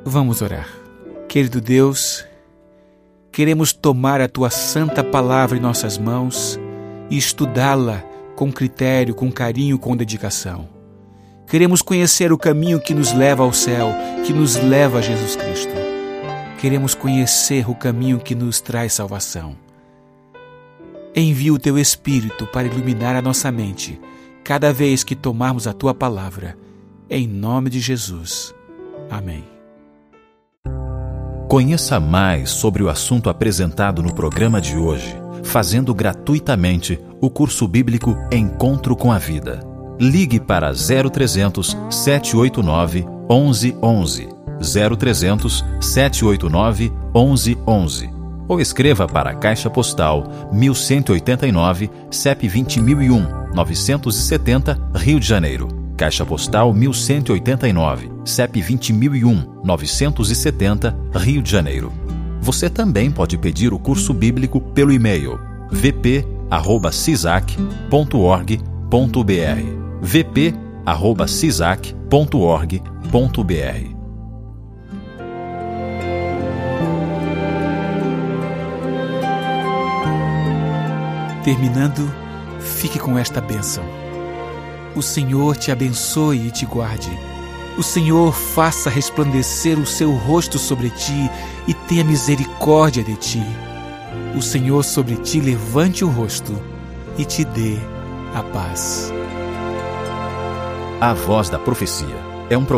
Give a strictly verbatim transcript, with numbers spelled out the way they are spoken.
Vamos orar. Querido Deus, queremos tomar a Tua santa palavra em nossas mãos e estudá-la com critério, com carinho, com dedicação. Queremos conhecer o caminho que nos leva ao céu, que nos leva a Jesus Cristo. Queremos conhecer o caminho que nos traz salvação. Envia o Teu Espírito para iluminar a nossa mente cada vez que tomarmos a Tua palavra. Em nome de Jesus. Amém. Conheça mais sobre o assunto apresentado no programa de hoje, fazendo gratuitamente o curso bíblico Encontro com a Vida. Ligue para zero trezentos, sete oito nove, onze onze, zero trezentos, sete oito nove, onze onze, ou escreva para a Caixa Postal mil cento e oitenta e nove, C E P vinte mil e um, novecentos e setenta, Rio de Janeiro. Caixa Postal mil cento e oitenta e nove, C E P vinte mil e um, novecentos e setenta, Rio de Janeiro. Você também pode pedir o curso bíblico pelo e-mail v p arroba cisac ponto org ponto b r v p arroba cisac ponto org ponto b r. Terminando, fique com esta bênção. O Senhor te abençoe e te guarde. O Senhor faça resplandecer o seu rosto sobre ti e tenha misericórdia de ti. O Senhor sobre ti levante o rosto e te dê a paz. A Voz da Profecia é um